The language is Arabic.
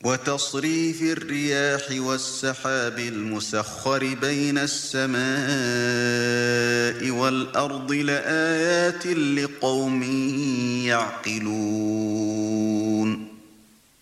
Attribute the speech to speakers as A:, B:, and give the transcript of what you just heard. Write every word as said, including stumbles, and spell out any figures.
A: وتصريف الرياح والسحاب المسخر بين السماء والأرض لآيات لقوم يعقلون